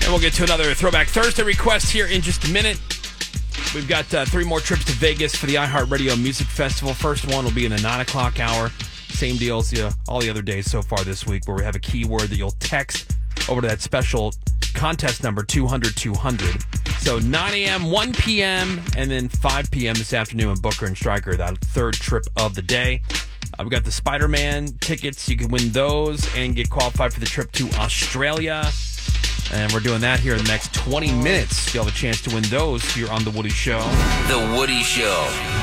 And we'll get to another Throwback Thursday request here in just a minute. We've got 3 more trips to Vegas for the iHeartRadio Music Festival. First one will be in the 9 o'clock hour. Same deal as all the other days so far this week, where we have a keyword that you'll text over to that special contest number 200-200. So 9 a.m., 1 p.m., and then 5 p.m. this afternoon with Booker and Stryker, that third trip of the day. We've got the Spider-Man tickets. You can win those and get qualified for the trip to Australia. And we're doing that here in the next 20 minutes. You'll have a chance to win those here on The Woody Show. The Woody Show.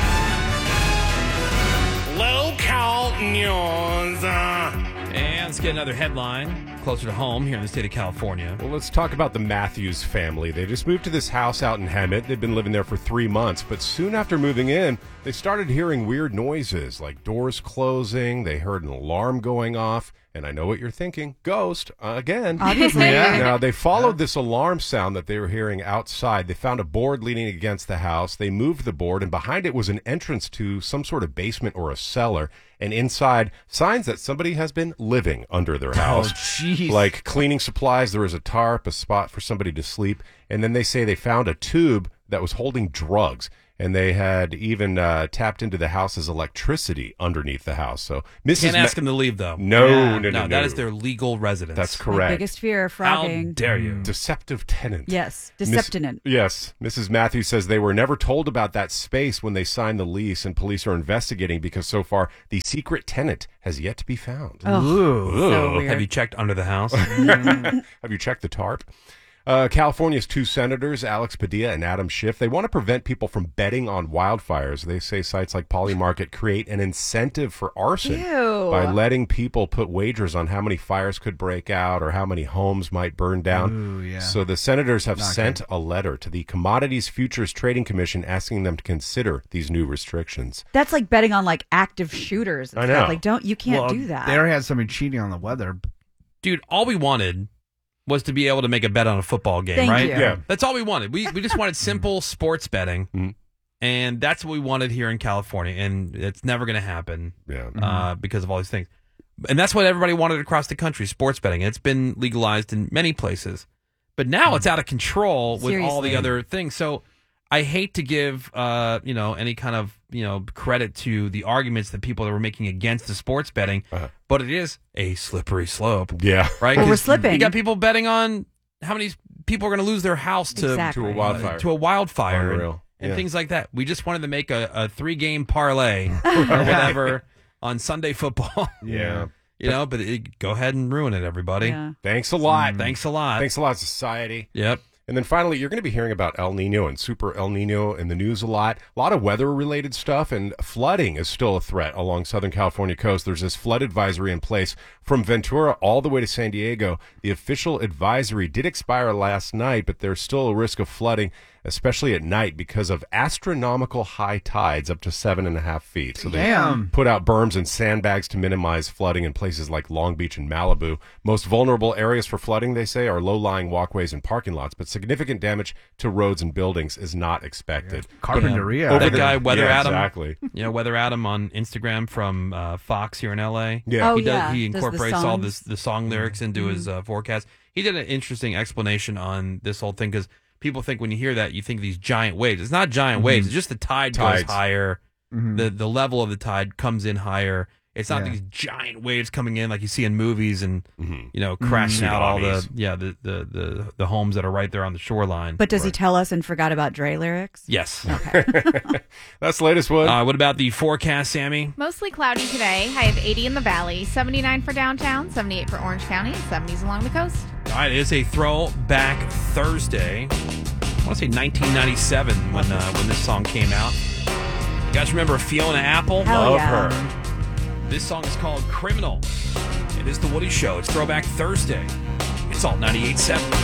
Local news. And let's get another headline closer to home here in the state of California. Well, let's talk about the Matthews family. They just moved to this house out in Hemet. They've been living there for 3 months, but soon after moving in, they started hearing weird noises, like doors closing. They heard an alarm going off, and I know what you're thinking. Ghost, again. Obviously. Yeah. Now, they followed this alarm sound that they were hearing outside. They found a board leaning against the house. They moved the board, and behind it was an entrance to some sort of basement or a cellar. And inside, signs that somebody has been living under their house. Oh, jeez. Like cleaning supplies, there was a tarp, a spot for somebody to sleep. And then they say they found a tube that was holding drugs. And they had even tapped into the house's electricity underneath the house. So Mrs. Can't ask them to leave, though. No. That is their legal residence. That's My correct. biggest fear of How frogging. dare you? Deceptive tenant. Yes, deceptinant. Yes. Mrs. Matthews says they were never told about that space when they signed the lease, and police are investigating because so far the secret tenant has yet to be found. Oh, so weird. Have you checked under the house? Have you checked the tarp? California's 2 senators, Alex Padilla and Adam Schiff, they want to prevent people from betting on wildfires. They say sites like Polymarket create an incentive for arson by letting people put wagers on how many fires could break out or how many homes might burn down. Ooh, yeah. So the senators have sent a letter to the Commodities Futures Trading Commission asking them to consider these new restrictions. That's like betting on like active shooters. And I know. Stuff. Like, you can't do that. They already had somebody cheating on the weather. Dude, all we wanted was to be able to make a bet on a football game, Thank right? you. Yeah. That's all we wanted. We just wanted simple sports betting, and that's what we wanted here in California, and it's never going to happen because of all these things. And that's what everybody wanted across the country, sports betting. It's been legalized in many places, but now it's out of control with all the Seriously. other things. So I hate to give any kind of credit to the arguments that people that were making against the sports betting, but it is a slippery slope. Yeah. Right? Well, we're 'Cause slipping. You got people betting on how many people are going to lose their house to Exactly. To a wildfire. to a wildfire Unreal. and Yeah. things like that. We just wanted to make a 3-game parlay or whatever on Sunday football. Yeah. But go ahead and ruin it, everybody. Yeah. Thanks a lot. Thanks a lot. Thanks a lot, society. Yep. And then finally, you're going to be hearing about El Nino and Super El Nino in the news a lot. A lot of weather-related stuff, and flooding is still a threat along Southern California coast. There's this flood advisory in place from Ventura all the way to San Diego. The official advisory did expire last night, but there's still a risk of flooding, especially at night, because of astronomical high tides up to 7.5 feet. So they put out berms and sandbags to minimize flooding in places like Long Beach and Malibu. Most vulnerable areas for flooding, they say, are low-lying walkways and parking lots, but significant damage to roads and buildings is not expected. Carpinteria. That guy, Weather Adam. Exactly. Weather Adam on Instagram from Fox here in L.A. Yeah. Oh, He yeah. He Does the incorporates all songs. the song lyrics into his forecast. He did an interesting explanation on this whole thing because people think when you hear that, you think these giant waves. It's not giant waves. It's just the tide goes Tides. higher. The level of the tide comes in higher. It's not Yeah. these giant waves coming in like you see in movies and crashing out all Tsunamis. the homes that are right there on the shoreline. But does he tell us and forgot about Dre lyrics? Yes. That's the latest one. What about the forecast, Sammy? Mostly cloudy today. High of 80 in the valley, 79 for downtown, 78 for Orange County, 70s along the coast. All right, it is a throwback Thursday. I want to say 1997 when this song came out. You guys remember Fiona Apple? Hell Love yeah. her. This song is called Criminal. It is The Woody Show. It's Throwback Thursday. It's all 98.7.